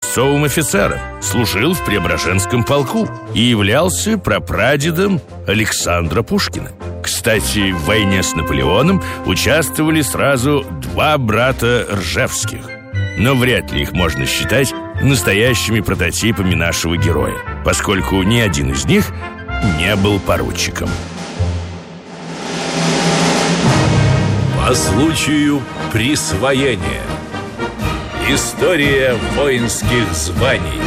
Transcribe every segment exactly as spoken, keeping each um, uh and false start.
образцовым офицером, служил в Преображенском полку и являлся прапрадедом Александра Пушкина. Кстати, в войне с Наполеоном участвовали сразу два брата Ржевских, но вряд ли их можно считать настоящими прототипами нашего героя, поскольку ни один из них не был поручиком. По случаю присвоения. История воинских званий.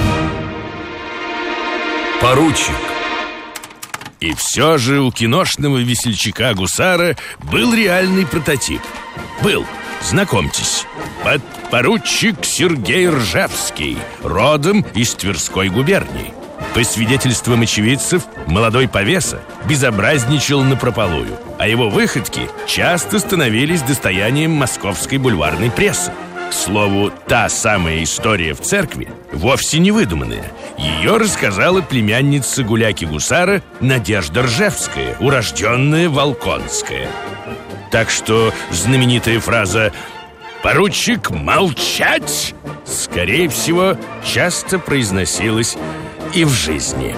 Поручик. И все же у киношного весельчака-гусара был реальный прототип. Был, знакомьтесь, подпоручик Сергей Ржевский, родом из Тверской губернии. По свидетельствам очевидцев, молодой повеса безобразничал напропалую, а его выходки часто становились достоянием московской бульварной прессы. К слову, та самая история в церкви вовсе не выдуманная. Ее рассказала племянница гуляки-гусара Надежда Ржевская, урожденная Волконская. Так что знаменитая фраза «Поручик, молчать!» скорее всего, часто произносилась и в жизни.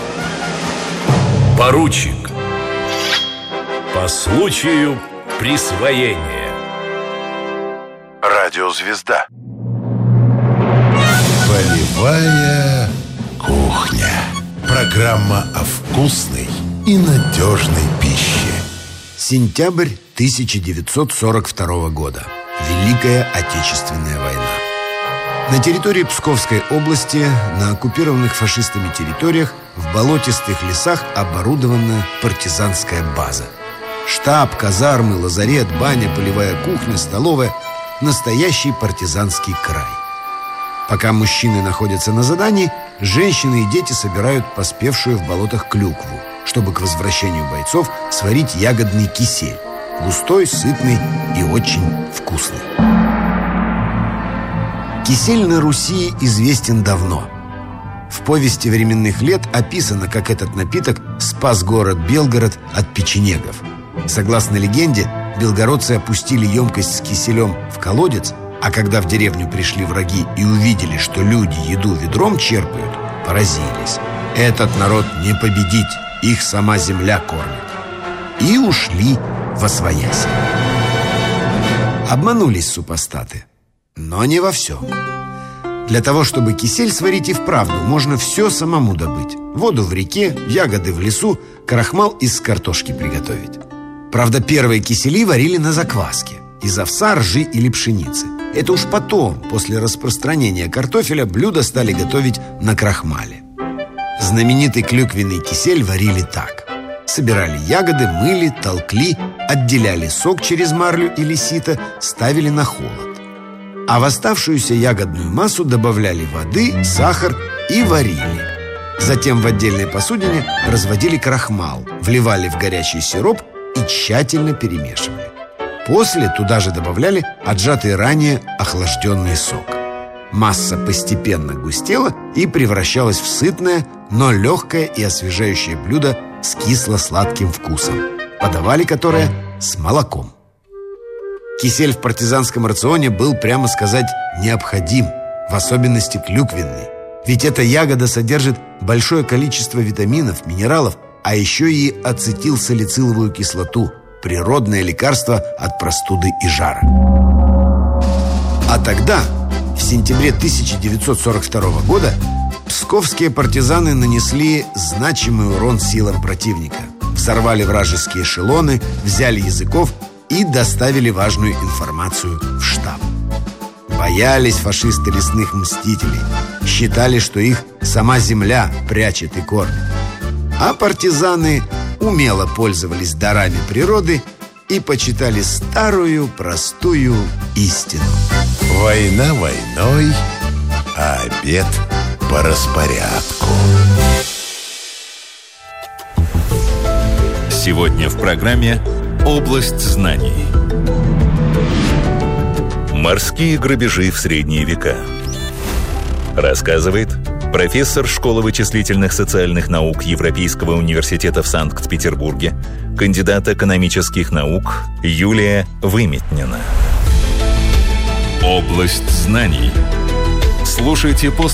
Поручик. По случаю присвоения. Радиозвезда. Полевая кухня. Программа о вкусной и надежной пище. Сентябрь тысяча девятьсот сорок второго года. Великая Отечественная война. На территории Псковской области, на оккупированных фашистами территориях, в болотистых лесах оборудована партизанская база. Штаб, казармы, лазарет, баня, полевая кухня, столовая – настоящий партизанский край. Пока мужчины находятся на задании, женщины и дети собирают поспевшую в болотах клюкву, чтобы к возвращению бойцов сварить ягодный кисель. Густой, сытный и очень вкусный. Кисель на Руси известен давно. В повести временных лет описано, как этот напиток спас город Белгород от печенегов. Согласно легенде, белгородцы опустили емкость с киселем в колодец, а когда в деревню пришли враги и увидели, что люди еду ведром черпают, поразились. Этот народ не победить, их сама земля кормит. И ушли восвояси. Обманулись супостаты. Но не во всем. Для того, чтобы кисель сварить и вправду, можно все самому добыть. Воду в реке, ягоды в лесу, крахмал из картошки приготовить. Правда, первые кисели варили на закваске из овса, ржи или пшеницы. Это уж потом, после распространения картофеля, блюда стали готовить на крахмале. Знаменитый клюквенный кисель варили так. Собирали ягоды, мыли, толкли, отделяли сок через марлю или сито, ставили на холод. А в оставшуюся ягодную массу добавляли воды, сахар и варили. Затем в отдельной посудине разводили крахмал, вливали в горячий сироп и тщательно перемешивали. После туда же добавляли отжатый ранее охлажденный сок. Масса постепенно густела и превращалась в сытное, но легкое и освежающее блюдо с кисло-сладким вкусом, подавали которое с молоком. Кисель в партизанском рационе был, прямо сказать, необходим, в особенности клюквенный. Ведь эта ягода содержит большое количество витаминов, минералов, а еще и ацетилсалициловую кислоту, природное лекарство от простуды и жара. А тогда, в сентябре тысяча девятьсот сорок второго года, псковские партизаны нанесли значимый урон силам противника. Взорвали вражеские эшелоны, взяли языков и доставили важную информацию в штаб. Боялись фашисты лесных мстителей, считали, что их сама земля прячет и кормит. А партизаны умело пользовались дарами природы и почитали старую простую истину. Война войной, а обед по распорядку. Сегодня в программе «Область знаний». Морские грабежи в средние века. Рассказывает профессор школы вычислительных социальных наук Европейского университета в Санкт-Петербурге, кандидат экономических наук Юлия Выметнина. «Область знаний». Слушайте после